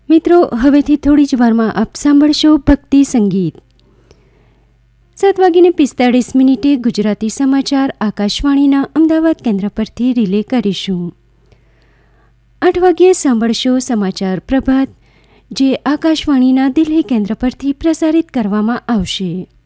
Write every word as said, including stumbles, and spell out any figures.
મિત્રો, હવેથી થોડી જ વારમાં આપ સાંભળશો ભક્તિ સંગીત. સાત વાગીને પિસ્તાળીસ મિનિટે ગુજરાતી સમાચાર આકાશવાણીના અમદાવાદ કેન્દ્ર પરથી રિલે કરીશું. આઠ વાગ્યે સાંભળશો સમાચાર પ્રભાત, જે આકાશવાણીના દિલ્હી કેન્દ્ર પરથી પ્રસારિત કરવામાં આવશે.